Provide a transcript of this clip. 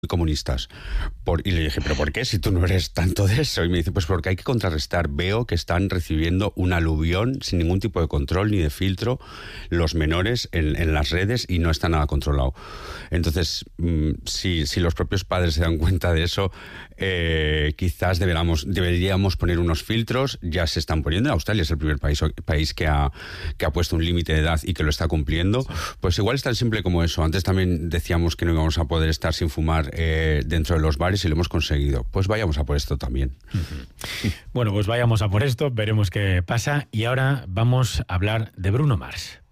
comunistas. Y le dije, ¿pero por qué? Si tú no eres tanto de eso. Y me dice, pues porque hay que contrarrestar. Veo que están recibiendo un aluvión sin ningún tipo de control ni de filtro los menores en las redes y no está nada controlado. Entonces, si los propios padres se dan cuenta de eso, quizás deberíamos poner unos filtros. Ya se están poniendo. Australia es el primer país que ha puesto un límite de edad y que lo está cumpliendo. Pues igual es tan simple como eso. Antes también decíamos que no íbamos a poder estar sin fumar dentro de los bares y lo hemos conseguido. Pues vayamos a por esto también. Bueno, pues vayamos a por esto, veremos qué pasa. Y ahora vamos a hablar de Bruno Mars.